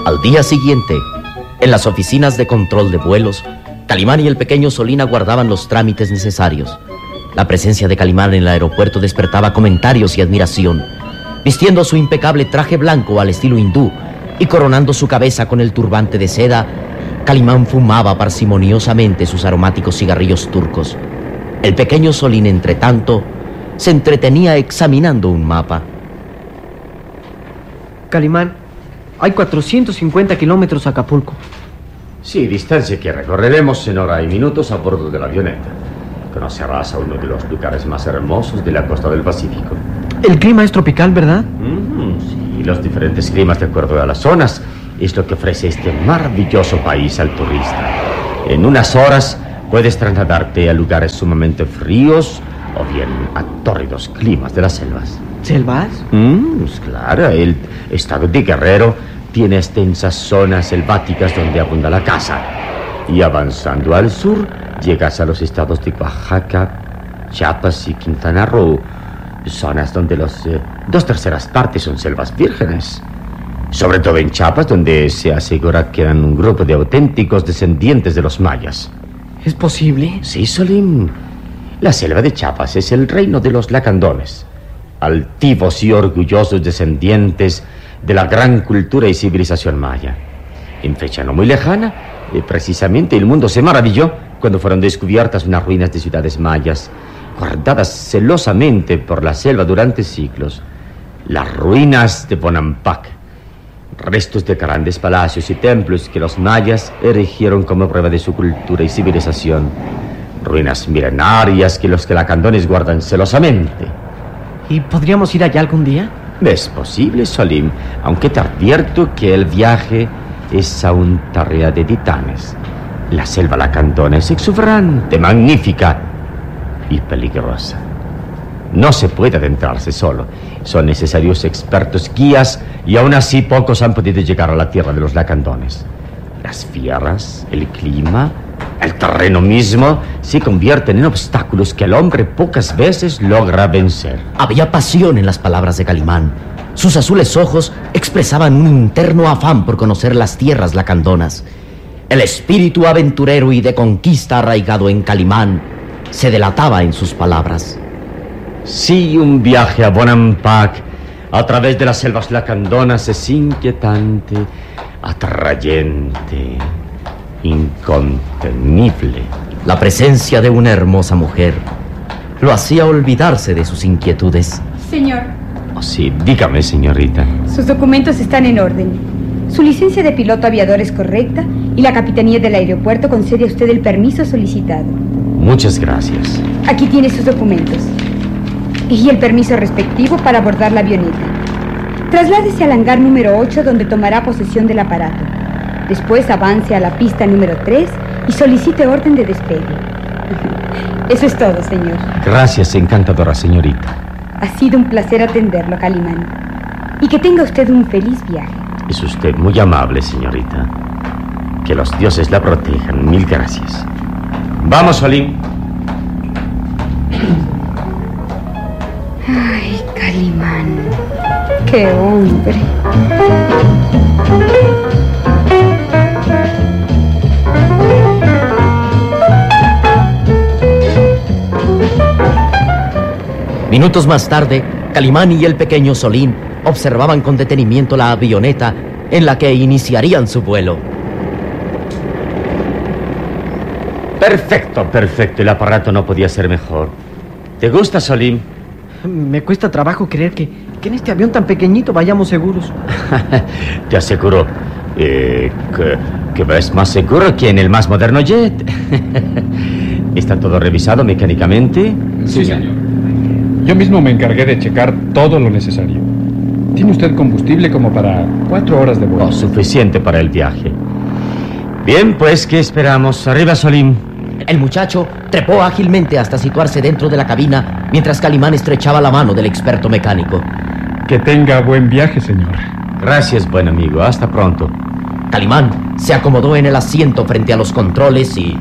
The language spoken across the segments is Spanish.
Al día siguiente, en las oficinas de control de vuelos, Calimán y el pequeño Solín aguardaban los trámites necesarios. La presencia de Calimán en el aeropuerto despertaba comentarios y admiración. Vistiendo su impecable traje blanco al estilo hindú y coronando su cabeza con el turbante de seda, Calimán fumaba parsimoniosamente sus aromáticos cigarrillos turcos. El pequeño Solín, entre tanto, se entretenía examinando un mapa. Calimán, hay 450 kilómetros a Acapulco. Sí, distancia que recorreremos en hora y minutos a bordo de la avioneta. Conocerás a uno de los lugares más hermosos de la costa del Pacífico. El clima es tropical, ¿verdad? Sí, los diferentes climas de acuerdo a las zonas es lo que ofrece este maravilloso país al turista. En unas horas puedes trasladarte a lugares sumamente fríos o bien a tórridos climas de las selvas. ¿Selvas? Pues claro, el estado de Guerrero tiene extensas zonas selváticas donde abunda la caza. Y avanzando al sur, llegas a los estados de Oaxaca, Chiapas y Quintana Roo, zonas donde los 2/3 partes son selvas vírgenes. Sobre todo en Chiapas, donde se asegura que eran un grupo de auténticos descendientes de los mayas. ¿Es posible? Sí, Solín. La selva de Chiapas es el reino de los lacandones, altivos y orgullosos descendientes de la gran cultura y civilización maya. En fecha no muy lejana, precisamente el mundo se maravilló cuando fueron descubiertas unas ruinas de ciudades mayas, guardadas celosamente por la selva durante siglos. Las ruinas de Bonampak, restos de grandes palacios y templos que los mayas erigieron como prueba de su cultura y civilización. Ruinas milenarias que los lacandones guardan celosamente. ¿Y podríamos ir allá algún día? Es posible, Solín, aunque te advierto que el viaje es aún tarea de titanes. La selva lacandona es exuberante, magnífica y peligrosa. No se puede adentrarse solo. Son necesarios expertos guías y aún así pocos han podido llegar a la tierra de los lacandones. Las fieras, el clima, el terreno mismo se convierten en obstáculos que el hombre pocas veces logra vencer. Había pasión en las palabras de Calimán. Sus azules ojos expresaban un interno afán por conocer las tierras lacandonas. El espíritu aventurero y de conquista arraigado en Calimán se delataba en sus palabras. Sí, un viaje a Bonampak a través de las selvas lacandonas es inquietante, atrayente, incontenible. La presencia de una hermosa mujer lo hacía olvidarse de sus inquietudes. Señor. Oh, sí, dígame, señorita. Sus documentos están en orden. Su licencia de piloto aviador es correcta y la capitanía del aeropuerto concede a usted el permiso solicitado. Muchas gracias. Aquí tiene sus documentos. Y el permiso respectivo para abordar la avioneta. Trasládese al hangar número 8, donde tomará posesión del aparato. Después avance a la pista número 3 y solicite orden de despegue. Eso es todo, señor. Gracias, encantadora señorita. Ha sido un placer atenderlo, Calimán. Y que tenga usted un feliz viaje. Es usted muy amable, señorita. Que los dioses la protejan. Mil gracias. Vamos, Solín. Ay, Calimán. ¡Qué hombre! Minutos más tarde, Calimán y el pequeño Solín observaban con detenimiento la avioneta en la que iniciarían su vuelo. Perfecto, perfecto. El aparato no podía ser mejor. ¿Te gusta, Solín? Me cuesta trabajo creer que en este avión tan pequeñito vayamos seguros. Te aseguro que es más seguro que en el más moderno jet. ¿Está todo revisado mecánicamente? Sí, señor. Yo mismo me encargué de checar todo lo necesario. Tiene usted combustible como para 4 horas de vuelo. Oh, suficiente para el viaje. Bien, pues, ¿qué esperamos? Arriba, Solín. El muchacho trepó ágilmente hasta situarse dentro de la cabina, mientras Calimán estrechaba la mano del experto mecánico. Que tenga buen viaje, señor. Gracias, buen amigo. Hasta pronto. Calimán se acomodó en el asiento frente a los controles y...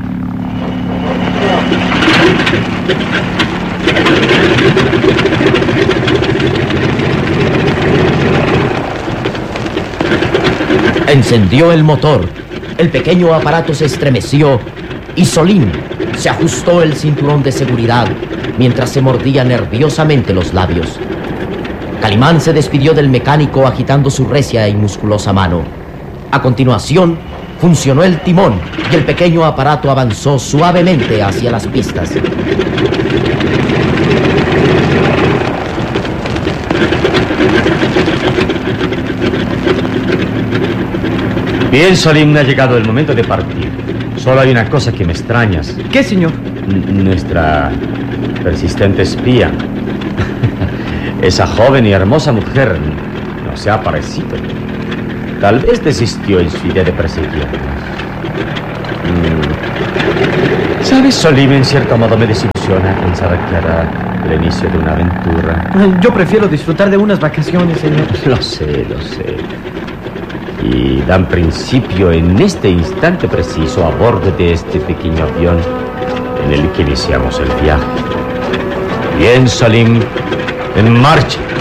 Encendió el motor. El pequeño aparato se estremeció y Solín se ajustó el cinturón de seguridad mientras se mordía nerviosamente los labios. Calimán se despidió del mecánico agitando su recia y musculosa mano. A continuación, funcionó el timón y el pequeño aparato avanzó suavemente hacia las pistas. Bien, Solín, ha llegado el momento de partir. Solo hay una cosa que me extrañas. ¿Qué, señor? Nuestra persistente espía. Esa joven y hermosa mujer no se ha aparecido. Tal vez desistió en su idea de perseguirnos. ¿Sabes, Solín? En cierto modo me desilusiona pensar que era el inicio de una aventura. Yo prefiero disfrutar de unas vacaciones, señor. Lo sé. Y dan principio en este instante preciso a bordo de este pequeño avión en el que iniciamos el viaje. Bien, Solín, en marcha.